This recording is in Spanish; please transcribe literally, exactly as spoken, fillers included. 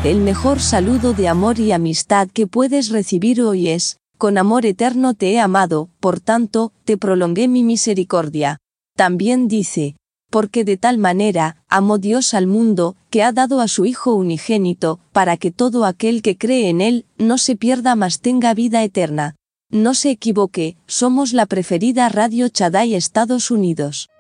El mejor saludo de amor y amistad que puedes recibir hoy es: con amor eterno te he amado, por tanto, te prolongué mi misericordia. También dice: porque de tal manera amó Dios al mundo, que ha dado a su Hijo unigénito, para que todo aquel que cree en Él, no se pierda mas tenga vida eterna. No se equivoque, somos la preferida Radio Shaddai Estados Unidos.